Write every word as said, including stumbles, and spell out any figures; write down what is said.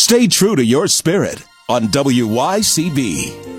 Stay true to your spirit on W Y C B.